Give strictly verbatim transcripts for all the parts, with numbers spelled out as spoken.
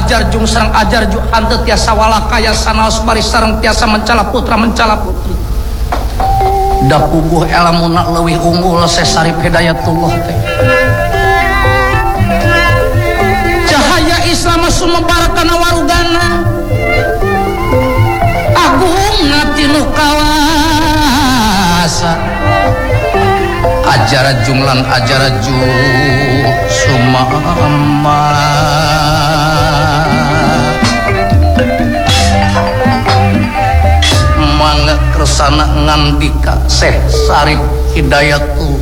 ajarjung sareng ajarju hanteu tiasa walakaya sanaos bari sareng tiasa mencala putra mencala putri da puguh elamuna leuwih unggul Sesarip Hidayatullah teh cahaya Islam sumebar kana warugana agung ngatilu kawasa ajara jumlan ajara ju sumama mangga kersana ngandika Sesarip Hidayatullah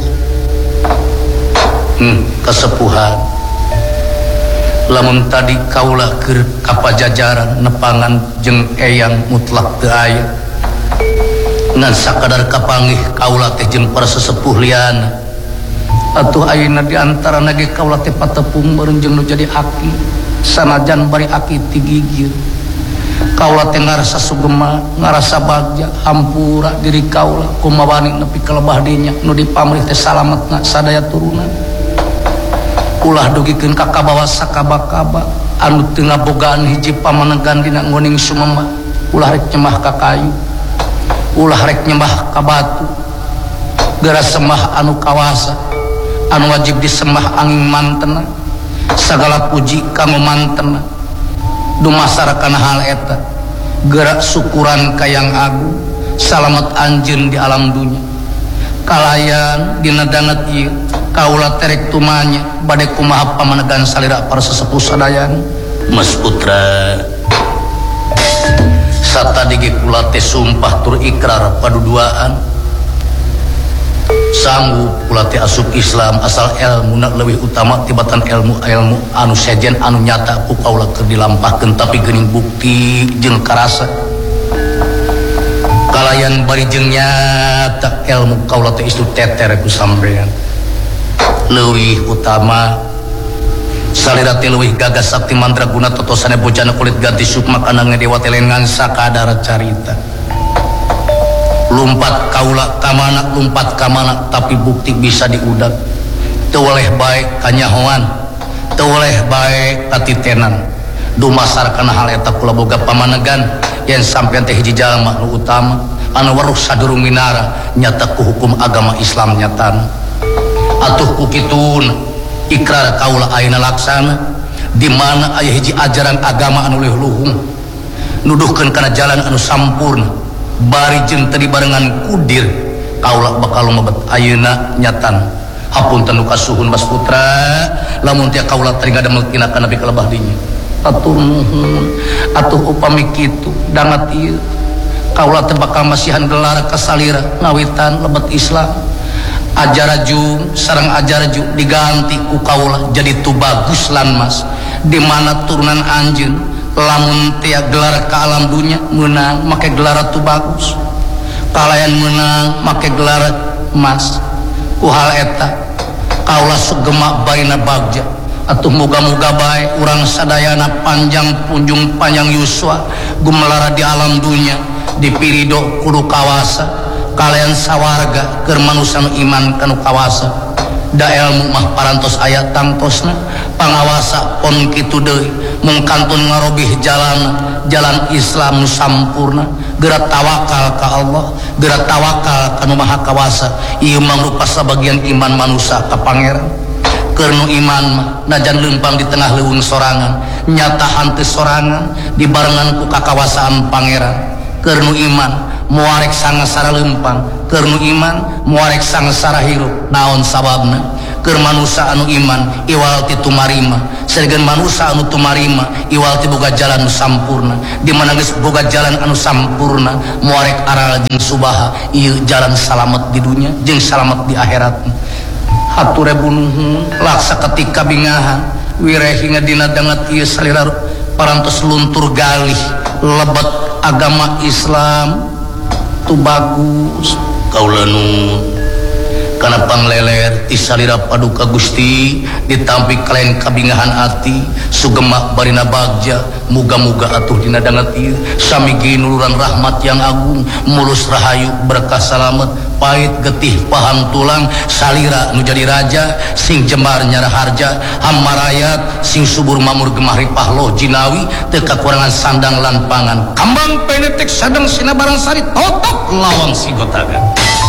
hmm, kesepuhan lamun tadi kaulah keur ka pajajaran nepangan jeung eyang mutlak teu aya ngan sakadar kapanggih kaulah teh jeung para sesepuh liana atuh ayeuna di antarana ge kaulah teh patepung meureun jeung nu jadi aki sanajan bari aki ti gigir kaulah teh ngarasa sugema ngarasa bagja hampura diri kaulah kumawani nepi ka lebah dinya nu dipamrih teh salametna sadaya turunan ulah dugikeun ka kabawa sakaba-kaba anu teu ngabogaan hiji pamanegan dina ngoning sumema ulah rek nyembah ka kayu ulah rek nyembah ka batu geura sembah anu kawasa anu wajib disembah angin mantena sagala puji kanggo mantena dumasar kana hal eta geura syukuran ka yang agung salamet anjeun di alam dunya kalayan dina danget ieu kaulah terek tumanya bade kumaha pamanegan salira para sesepuh sadayana Mas Putra satadi ge kula teh sumpah tur ikrar paduduaan sanggup kula teh asup Islam asal elmuna leuwih utama tibatan ilmu-ilmu anu sejen anu nyata ku kaula keur dilampahkeun tapi geuning bukti jeung karasa kalayan bari jeung nyata ilmu kaula teh istu teter ku sampean leuwih utama salira teh leuwih gagas sakti mandraguna totosane bojana kulit ganti sukma kana ngadewa teh lengan sakadar carita lumpat kaula kamana lumpat kamana tapi bukti bisa diudag teu oleh bae kanyahoan teu oleh bae katitenan dumasar kana hal eta kula boga pamanegan yen sampean teh hiji jalma nu utama anu weruh sadurung minara nyata ku hukum agama Islam nyatana atuh ku kituna ikrar kaula ayeuna laksana di mana aya hiji ajaran agama anu leuwih luhung nuduhkeun kana jalan anu sampurna bari jeung teu dibarengan kudir kaula bakal mabet ayeuna nyatan hapunten nu kasuhun Mas Putra lamun teh kaula teu ngadamel tina kana nabi kalebah dinya atur nuhun atuh upami kitu dangat ieu kaula teh bakal masihan gelar kasalira ngawitan lebet Islam ajarajung sareng ajaraju diganti ku kaula jadi tubagus lan mas di mana turunan anjeun lamun teu gelar ka alam dunya meunang make gelar tubagus kalayan meunang make gelar mas ku hal eta kaula sugema baina bagja atuh moga-moga bae urang sadayana panjang punjung panjang yuswa gumelara di alam dunya dipirido kudu kawasa kalian sawarga keur manusia nu iman kanu kawasa da ilmu mah parantos aya tangtosna pangawasa pon kitu deui mung kantun ngarobih jalan jalan Islam nu sampurna geura tawakal ka Allah geura tawakal kanu maha kawasa ieu mangrupa sabagian iman manusia ka pangeran keur nu iman mah najan leumpang di tengah leuweung sorangan nyata hanteu sorangan dibarengan ku kakawasaan pangeran keur nu iman muarek sangasara lempang keur nu iman muarek sangasara hirup naon sababna keur manusia anu iman iwal ti tumarima saregan manusia anu tumarima iwal ti boga jalan nu sampurna di mana geus boga jalan anu sampurna muarek aral jeung subaha ieu jalan salamet di dunya jeung salamet di akhirat hatur bunuhun laksa ketika bingahan wirehi ngadina dangat ieu salira parantos luntur galih lebet agama Islam tu bagus kaula nu karena pangleler tisalira paduka Gusti ditampi kalian kabingahan hati sugema barina bagja muga-muga atuh dina dangat ieu sami ginuluran rahmat yang agung mulus rahayu berkah salamet pahit getih pahang tulang salira nu jadi raja sing jembar nyara harja hamarayat sing subur mamur gemah ripah loh jinawi teu kakurangan sandang lan pangan kambang penetek sadang sina barang sari totok lawang sigotaga